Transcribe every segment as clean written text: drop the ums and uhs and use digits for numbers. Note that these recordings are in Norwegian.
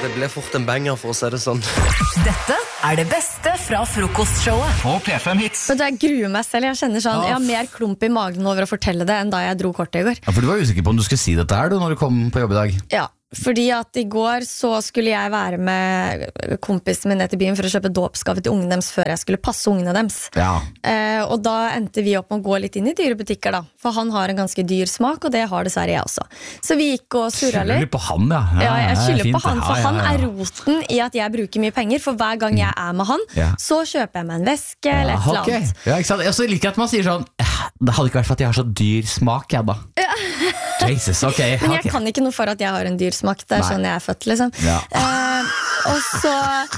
Det ble fort en banger for å si det sånn. Dette det beste fra frokostshowet på P5 Hits. Jeg gruer meg selv, jeg kjenner sånn Jeg har mer klump i magen over å fortelle det enn da jeg dro kortet i går. Ja, for du var usikker på om du skulle si dette her når du kom på jobb i dag. Ja, fordi at i går så skulle jeg være med kompisen min ned til byen for å kjøpe dåpsgave til ungene deres før jeg skulle passe ungene deres. Ja. Og da endte vi opp med å gå litt inn i dyre butikker da, for han har en ganske dyr smak, og det har dessverre jeg også. Så vi gikk og surret litt. Skylder du på han, ja? Ja, jeg skylder på han, for han ja. roten i at jeg bruker mye penger, for hver gang jeg er med han, så kjøper jeg meg en veske eller et eller annet. Ja, ikke sant? Jeg så liker at man sier sånn, det hadde ikke vært for at jeg har så dyr smak, jeg da. Jesus, ok. Men jeg kan ikke noe for at jeg har en dyr smak. Det sånn jeg er født, liksom. Ja. Og så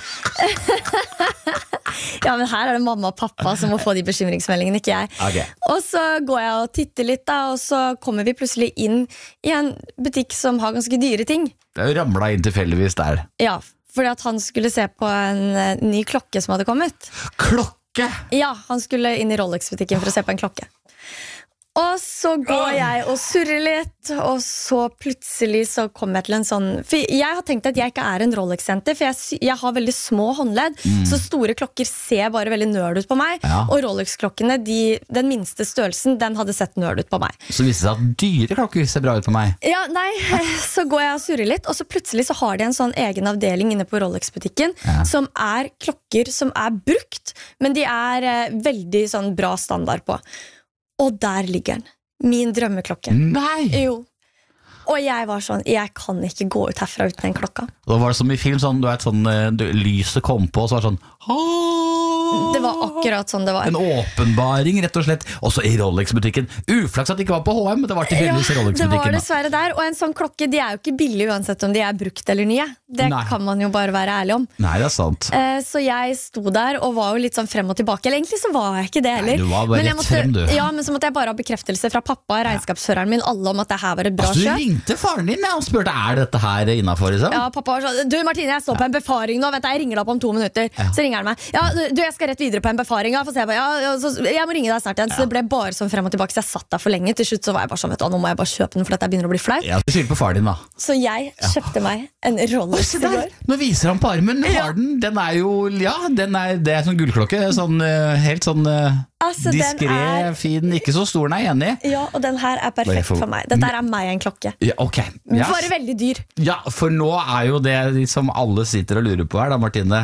Ja, men her det mamma og pappa som må få de bekymringsmeldingene, ikke jeg. Okay. Og så går jeg og titter litt da, og så kommer vi plutselig inn i en butikk som har ganske dyre ting. Det ramlet inn tilfeldigvis der. Ja, fordi at han skulle se på en ny klokke som hadde kommet. Klokke? Ja, han skulle inn i Rolex-butikken for å se på en klokke. Og så går jeg og surrer litt, og så plutselig så kommer jeg til en sånn. For jeg har tenkt at jeg ikke en Rolex-jente, for jeg har veldig små håndledd, så store klokker ser bare veldig nerd ut på meg, og Rolex-klokkene, den minste størrelsen, den hadde sett nerd ut på meg. Så viste det seg at dyre klokker ser bra ut på meg. Ja, nei, så går jeg og surrer litt, og så plutselig så har de en sånn egen avdeling inne på Rolex-butikken, som klokker som brukt, men de veldig sånn bra standard på. Og der ligger den. Min drømmeklokke. Nei! Jo. Og jeg var sånn, jeg kan ikke gå ut herfra uten den klokka. Og da var det som i film, sånn, lyset kom på, og så var det sånn Det var akkurat sånn det var. En åpenbaring, rett og slett. Også i Rolex-butikken. Uflaks at det ikke var på H&M, men det var tilfeldigvis i Rolex-butikken. Det var dessverre der. Og en sånn klokke, de jo ikke billige uansett om de brukt eller nye. Det kan man jo bare være ærlig om. Nei, det sant. Så jeg sto der og var jo litt sånn frem og tilbake. Eller egentlig så var jeg ikke det heller. Nei, du var bare rett frem, du. Ja, men så måtte jeg bare ha bekreftelse fra pappa, regnskapsføreren min, alle om at det her var et bra kjøp. Du ringte faren din og spurte, dette her innenfor, liksom? Ja, pappa var sånn, du Martine, jeg står på en befaring nå, jeg ringer deg opp om 2 minutter. Så ringer han meg, jeg skal rett videre på en befaring, jeg må ringe deg snart igjen. Så det ble bare sånn frem og tilbake, så jeg satt der for lenge. Til slutt så var jeg bare sånn, nå må jeg bare kjøpe den, for dette begynner å bli flaut. Ja, du skylder på far din da. Så jeg kjøpte meg en Rolex i går. Nå viser han på armen, den jo, det sånn gullklokke, sånn, helt sånn diskret, fin, ikke så stor, nei, enig. Ja, og den her perfekt for meg. Dette meg en klokke. Ja, ok. Ja. Bare veldig dyr. Ja, for nå jo det som alle sitter og lurer på her da, Martine.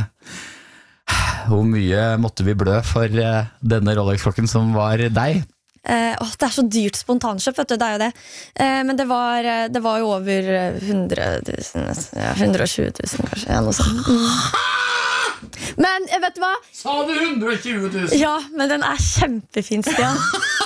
Hvor mye måtte vi blø for denne Rolex-klokken som var deg? Det så dyrt spontankjøp, vet du, det jo det. Men det var jo over 100 000, 120 000 kanskje, noe sånt. Men vet du hva? Sa du 120 000? Ja, men den kjempefin, Stian.